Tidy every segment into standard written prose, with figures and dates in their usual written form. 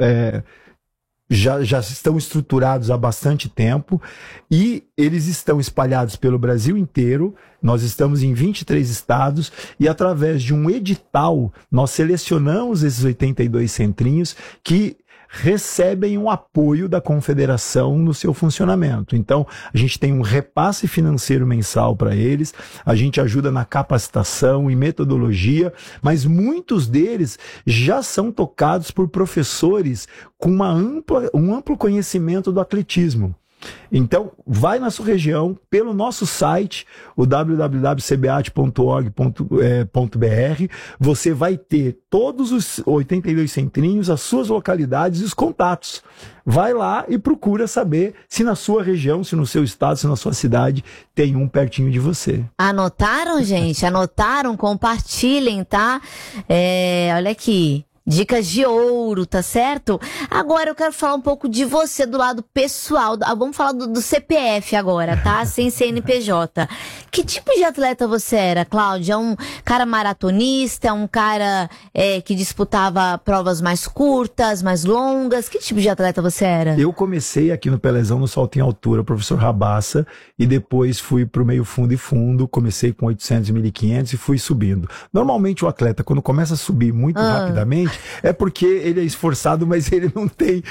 já estão estruturados há bastante tempo e eles estão espalhados pelo Brasil inteiro. Nós estamos em 23 estados e através de um edital nós selecionamos esses 82 centrinhos que recebem um apoio da confederação no seu funcionamento. Então, a gente tem um repasse financeiro mensal para eles, a gente ajuda na capacitação e metodologia, mas muitos deles já são tocados por professores com um amplo conhecimento do atletismo. Então, vai na sua região, pelo nosso site, o www.cbat.org.br, você vai ter todos os 82 centrinhos, as suas localidades e os contatos. Vai lá e procura saber se na sua região, se no seu estado, se na sua cidade tem um pertinho de você. Anotaram, gente? Anotaram? Compartilhem, tá? Olha aqui. Dicas de ouro, tá certo? Agora eu quero falar um pouco de você do lado pessoal. Vamos falar do CPF agora, tá? Sem CNPJ. Que tipo de atleta você era, Cláudia? Um cara maratonista? Um cara que disputava provas mais curtas, mais longas? Que tipo de atleta você era? Eu comecei aqui no Pelezão no salto em altura, professor Rabassa, e depois fui pro meio fundo e fundo. Comecei com 800 e 1.500 e fui subindo. Normalmente o atleta, quando começa a subir muito rapidamente, é porque ele é esforçado, mas ele não tem,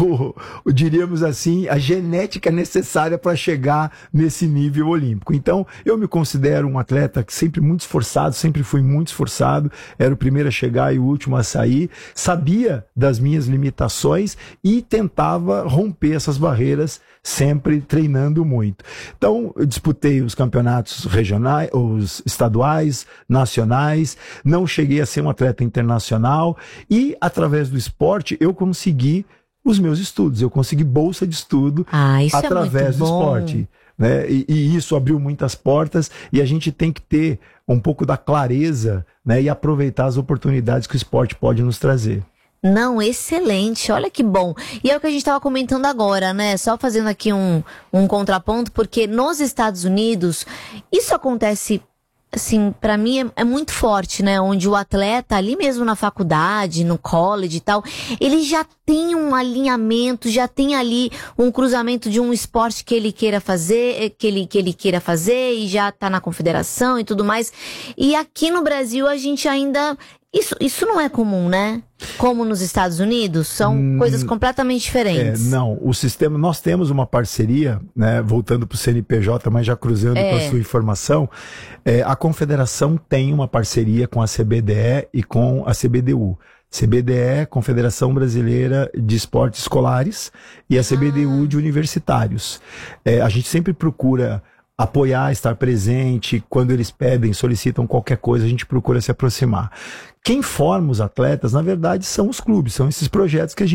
diríamos assim, a genética necessária para chegar nesse nível olímpico. Então, eu me considero um atleta que sempre muito esforçado, sempre fui muito esforçado, era o primeiro a chegar e o último a sair, sabia das minhas limitações e tentava romper essas barreiras, sempre treinando muito. Então, eu disputei os campeonatos regionais, os estaduais, nacionais, não cheguei a ser um atleta internacional e, através do esporte, eu consegui os meus estudos, eu consegui bolsa de estudo através do esporte. Né? E isso abriu muitas portas e a gente tem que ter um pouco da clareza, né? E aproveitar as oportunidades que o esporte pode nos trazer. Não, excelente, olha que bom. E é o que a gente estava comentando agora, né? Só fazendo aqui um contraponto, porque nos Estados Unidos, isso acontece, assim, pra mim é muito forte, né? Onde o atleta, ali mesmo na faculdade, no college e tal, ele já tem um alinhamento, já tem ali um cruzamento de um esporte que ele queira fazer, que ele queira fazer e já tá na confederação e tudo mais. E aqui no Brasil a gente ainda... Isso não é comum, né? Como nos Estados Unidos, são coisas completamente diferentes. Não, o sistema, nós temos uma parceria, né, voltando para o CNPJ, mas já cruzando com a sua informação, a confederação tem uma parceria com a CBDE e com a CBDU. CBDE, Confederação Brasileira de Esportes Escolares, e a CBDU de Universitários. A gente sempre procura apoiar, estar presente, quando eles pedem, solicitam qualquer coisa, a gente procura se aproximar. Quem forma os atletas, na verdade, são os clubes, são esses projetos que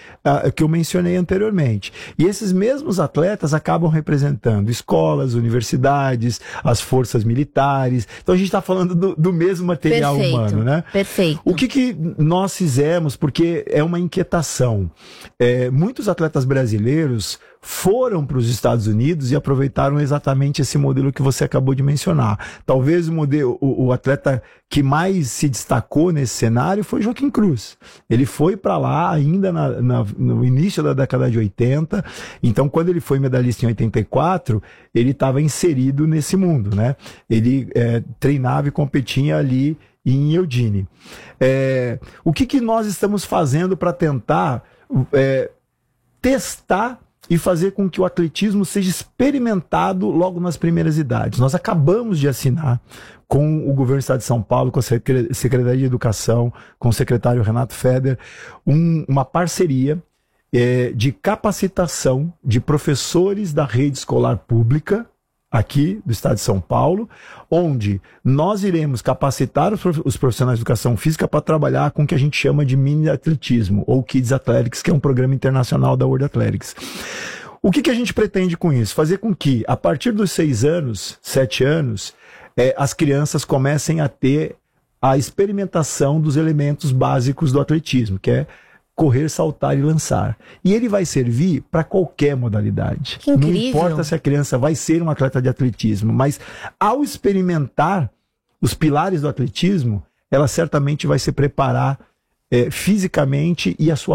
que eu mencionei anteriormente. E esses mesmos atletas acabam representando escolas, universidades, as forças militares. Então a gente está falando do mesmo material humano, né? Perfeito. O que nós fizemos, porque é uma inquietação. Muitos atletas brasileiros foram para os Estados Unidos e aproveitaram exatamente esse modelo que você acabou de mencionar. Talvez o atleta que mais se destacou nesse cenário foi Joaquim Cruz. Ele foi para lá ainda no início da década de 80, então quando ele foi medalhista em 84, ele estava inserido nesse mundo, né? Ele treinava e competia ali em Eugene. O que nós estamos fazendo para tentar testar e fazer com que o atletismo seja experimentado logo nas primeiras idades? Nós acabamos de assinar com o governo do estado de São Paulo, com a Secretaria de Educação, com o secretário Renato Feder, uma parceria de capacitação de professores da rede escolar pública aqui do estado de São Paulo, onde nós iremos capacitar os profissionais de educação física para trabalhar com o que a gente chama de mini atletismo, ou Kids Athletics, que é um programa internacional da World Athletics. O que a gente pretende com isso? Fazer com que, a partir dos 6 anos, 7 anos, as crianças comecem a ter a experimentação dos elementos básicos do atletismo, que é correr, saltar e lançar. E ele vai servir para qualquer modalidade. Que incrível. Não importa se a criança vai ser um atleta de atletismo, mas ao experimentar os pilares do atletismo, ela certamente vai se preparar fisicamente e a sua